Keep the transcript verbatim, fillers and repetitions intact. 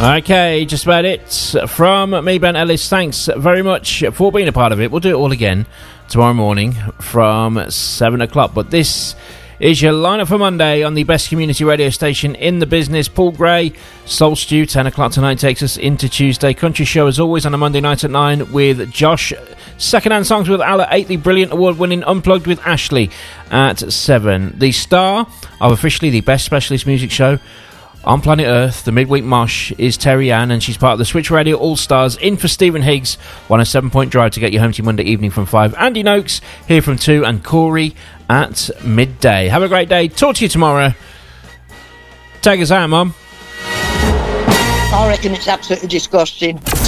Okay, just about it from me, Ben Ellis. Thanks very much for being a part of it. We'll do it all again tomorrow morning from seven o'clock. But this is your lineup for Monday on the best community radio station in the business. Paul Gray, Soul Stew, ten o'clock tonight takes us into Tuesday. Country Show, as always, on a Monday night at nine with Josh. Second-hand songs with Al at eight. The brilliant award-winning Unplugged with Ashley at seven. The star of officially the best specialist music show on planet Earth, the Midweek Mosh, is Terry Ann, and she's part of the Switch Radio All-Stars, in for Stephen Higgs, on a seven-point drive to get you home to you Monday evening from five. Andy Noakes here from two, and Corey at midday. Have a great day. Talk to you tomorrow. Take us out, Mum. I reckon it's absolutely disgusting.